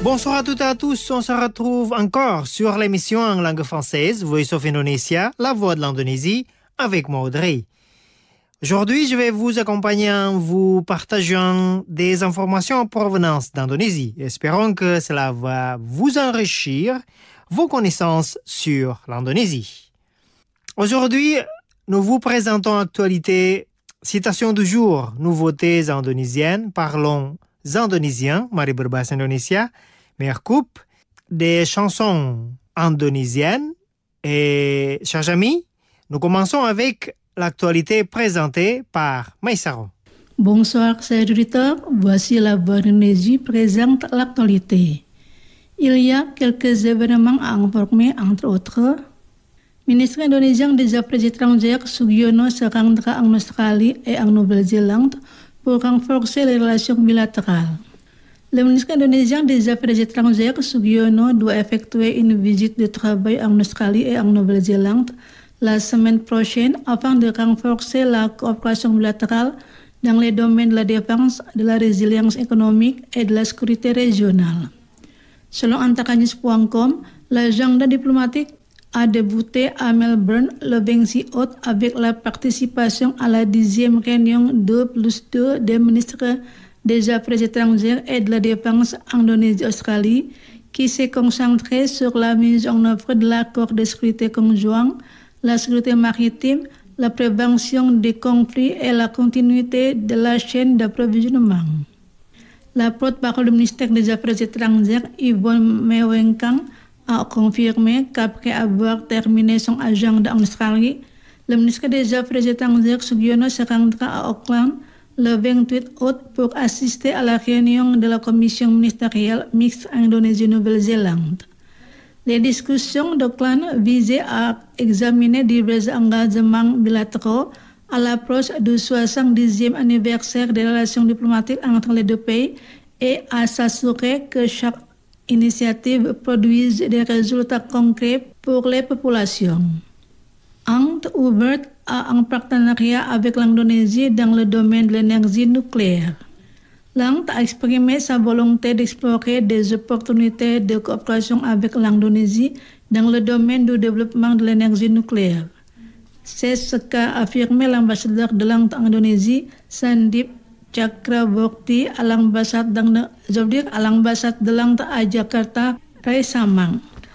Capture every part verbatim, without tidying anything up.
Bonsoir à toutes et à tous, on se retrouve encore sur l'émission en langue française Voice of Indonesia, la voix de l'Indonésie, avec moi Audrey. Aujourd'hui, je vais vous accompagner en vous partageant des informations en provenance d'Indonésie. Espérons que cela va vous enrichir vos connaissances sur l'Indonésie. Aujourd'hui, nous vous présentons l'actualité, citation du jour, nouveautés indonésiennes, parlons indonésien, mari berbahasa Indonesia, meilleure coupe, des chansons indonésiennes. Et, chers amis, nous commençons avec l'actualité présentée par Maïsaro. Bonsoir, chers auditeurs. Voici la voix d'Indonésie présente l'actualité. Il y a quelques événements à informer, entre autres. Ministre indonésien des Affaires étrangères Sugiono se rendra en Australie et en Nouvelle-Zélande pour renforcer les relations bilatérales. Le ministre indonésien des Affaires étrangères Sugiono doit effectuer une visite de travail en Australie et en Nouvelle-Zélande la semaine prochaine afin de renforcer la coopération bilatérale dans les domaines de la défense, de la résilience économique et de la sécurité régionale. Selon Antakannews point com, l'agenda diplomatique a débuté à Melbourne le vingt-six août avec la participation à la dixième réunion deux plus deux des ministres des Affaires étrangères et de la Défense Indonésie-Australie qui s'est concentrée sur la mise en œuvre de l'accord de sécurité conjoint, la sécurité maritime, la prévention des conflits et la continuité de la chaîne d'approvisionnement. La porte-parole du ministère des Affaires étrangères, Yvonne Mewengkang, a confirmé qu'après avoir terminé son agenda en Australie, le ministre des Affaires étrangères Sugiono se rendra à Auckland le vingt-huit août pour assister à la réunion de la commission ministérielle mixte Indonésie-Nouvelle-Zélande. Les discussions d'Auckland visaient à examiner divers engagements bilatéraux à l'approche du soixante-dixième anniversaire des relations diplomatiques entre les deux pays et à s'assurer que chaque initiative produise des résultats concrets pour les populations. Inde ouverte a un partenariat avec l'Indonésie dans le domaine de l'énergie nucléaire. L'Inde a exprimé sa volonté d'explorer des opportunités de coopération avec l'Indonésie dans le domaine du développement de l'énergie nucléaire. C'est ce qu'a affirmé l'ambassadeur de l'Inde en Indonésie, Sandip Chakraborty, à l'ambassade à l'ambassade de l'Inde à Jakarta récemment.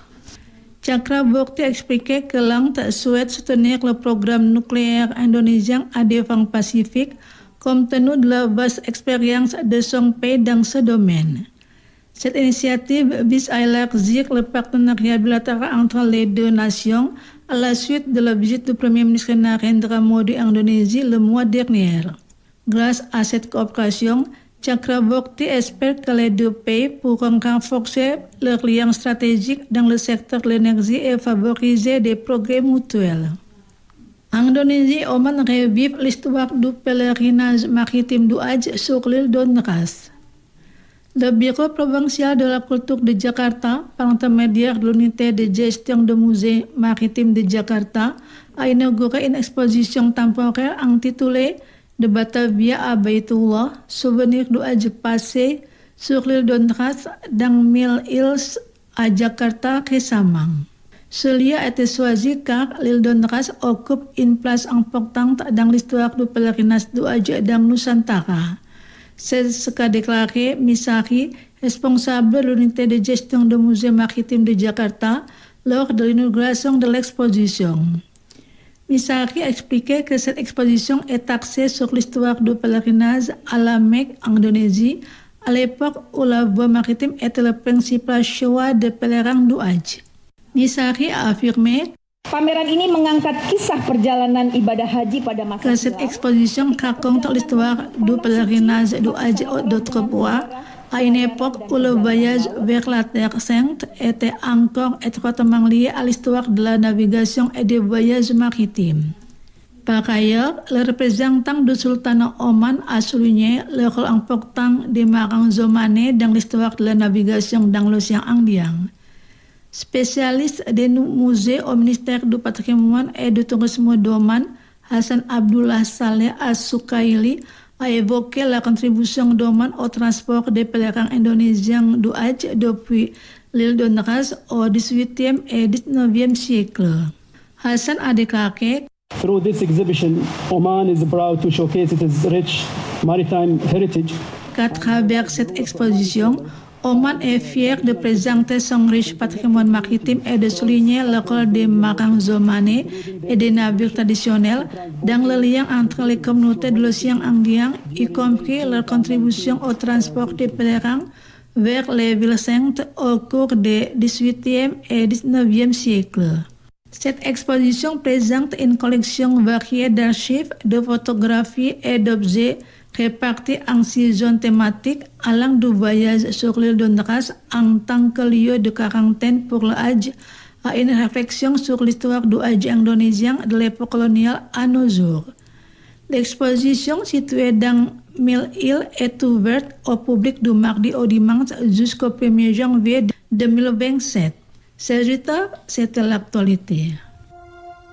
Chakraborty a expliqué que l'Inde souhaite soutenir le programme nucléaire indonésien à des fins pacifiques compte tenu de la vaste expérience de son pays dans ce domaine. Cette initiative vise à élargir le partenariat bilatéral entre les deux nations à la suite de la visite du Premier ministre Narendra Modi en Indonésie le mois dernier. Grâce à cette coopération, Chakraborty espère que les deux pays pourront renforcer leurs liens stratégiques dans le secteur de l'énergie et favoriser des progrès mutuels. En Indonésie, Oman revive l'histoire du pèlerinage maritime du Hajj sur l'île d'Ondras. Le Bureau provincial de la culture de Jakarta, par l'intermédiaire de l'unité de gestion de musées maritimes de Jakarta, a inauguré une exposition temporaire intitulée De Batavia à Baitullah, souvenir du Hajj passé sur l'île d'Ondras dans mille îles à Jakarta récemment. Ce lieu a été choisi car l'île d'Ondras occupe une place importante dans l'histoire du pèlerinage du Hajj dans Nusantara. C'est ce qu'a déclaré Misari, responsable de l'unité de gestion de musées maritimes de Jakarta, lors de l'inauguration de l'exposition. Misari a expliqué que cette exposition est axée sur l'histoire du pèlerinage à la Mecque en Indonésie, à l'époque où la voie maritime était le principal choix des pèlerins du Hajj. Misari a affirmé Pameran ini mengangkat kisah perjalanan ibadah haji pada masa que cette exposition raconte l'histoire du pèlerinage du Hajj d'autrefois, à une époque où le voyage vers la Terre Sainte était encore étroitement lié à l'histoire de la navigation et des voyages maritimes. Par ailleurs, le représentant du Sultanat Oman a souligné le rôle important des marins omanais dans l'histoire de la navigation dans l'océan Indien. Spécialiste des musées au ministère du Patrimoine et du Tourisme d'Oman, Hassan Abdullah Saleh As-Sukaili a évoqué la contribution d'Oman au transport des pèlerins indonésiens du Hajj depuis l'île de Naras au dix-huitième et dix-neuvième siècle. Hassan a déclaré: Through this exhibition, Oman is proud to showcase its rich maritime heritage. Qu'à travers cette exposition, Oman est fier de présenter son riche patrimoine maritime et de souligner le rôle des marins omanais et des navires traditionnels dans le lien entre les communautés de l'océan Indien, y compris leur contribution au transport des pèlerins vers les villes saintes au cours des dix-huitième et dix-neuvième siècles. Cette exposition présente une collection variée d'archives, de photographies et d'objets répartis en six zones thématiques allant du voyage sur l'île de Naras en tant que lieu de quarantaine pour le Hajj à une réflexion sur l'histoire du Hajj indonésien de l'époque coloniale à nos jours. L'exposition située dans mille îles est ouverte au public du mardi au dimanche jusqu'au premier janvier deux mille vingt-sept. C'est c'était l'actualité.